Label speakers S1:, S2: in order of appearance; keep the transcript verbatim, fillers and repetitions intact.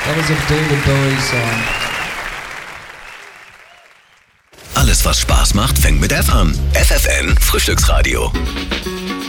S1: That was a David Bowie song.
S2: Alles, was Spaß macht, fängt mit F an. F F N Frühstücksradio.